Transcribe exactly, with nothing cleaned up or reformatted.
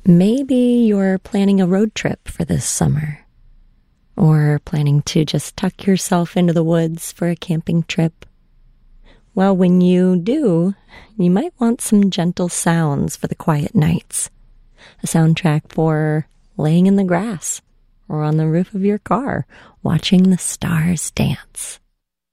Maybe you're planning a road trip for this summer, or planning to just tuck yourself into the woods for a camping trip. Well, when you do, you might want some gentle sounds for the quiet nights. A soundtrack for laying in the grass or on the roof of your car, watching the stars dance.